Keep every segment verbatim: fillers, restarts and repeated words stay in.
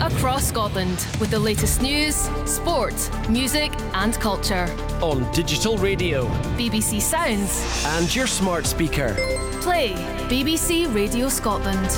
across Scotland with the latest news, sport, music and culture. On digital radio, B B C Sounds and your smart speaker. Play B B C Radio Scotland.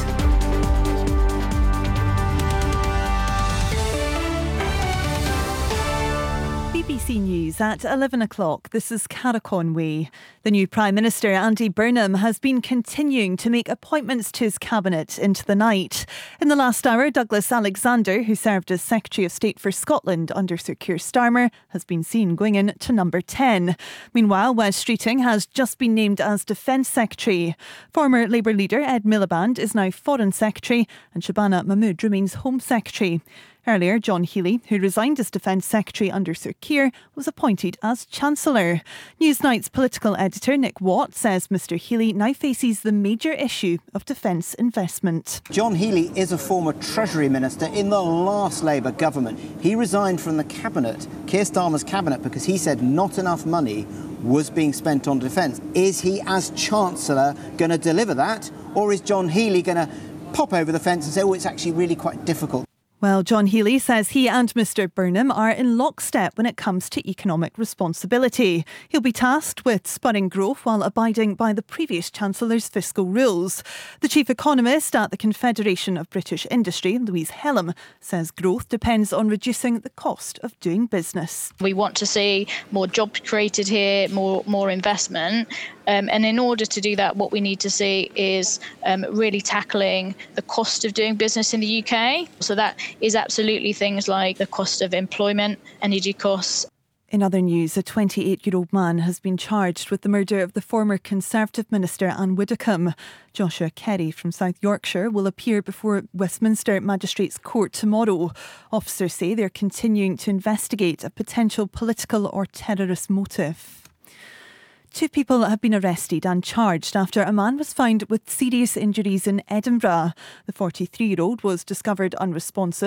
B B C News at eleven o'clock. This is Cara Conway. The new Prime Minister, Andy Burnham, has been continuing to make appointments to his cabinet into the night. In the last hour, Douglas Alexander, who served as Secretary of State for Scotland under Sir Keir Starmer, has been seen going in to number ten. Meanwhile, Wes Streeting has just been named as Defence Secretary. Former Labour leader Ed Miliband is now Foreign Secretary and Shabana Mahmood remains Home Secretary. Earlier, John Healey, who resigned as Defence Secretary under Sir Keir, was appointed as Chancellor. Newsnight's political editor Nick Watt says Mr Healey now faces the major issue of defence investment. John Healey is a former Treasury Minister in the last Labour government. He resigned from the cabinet, Keir Starmer's cabinet, because he said not enough money was being spent on defence. Is he, as Chancellor, going to deliver that? Or is John Healey going to pop over the fence and say, oh, it's actually really quite difficult? Well, John Healey says he and Mr Burnham are in lockstep when it comes to economic responsibility. He'll be tasked with spurring growth while abiding by the previous Chancellor's fiscal rules. The chief economist at the Confederation of British Industry, Louise Hellam, says growth depends on reducing the cost of doing business. We want to see more jobs created here, more, more investment. Um, and in order to do that, what we need to see is um, really tackling the cost of doing business in the U K. So that is absolutely things like the cost of employment, energy costs. In other news, a twenty-eight-year-old man has been charged with the murder of the former Conservative Minister Anne Widdecombe. Joshua Kerry from South Yorkshire will appear before Westminster Magistrates Court tomorrow. Officers say they're continuing to investigate a potential political or terrorist motive. Two people have been arrested and charged after a man was found with serious injuries in Edinburgh. The forty-three-year-old was discovered unresponsive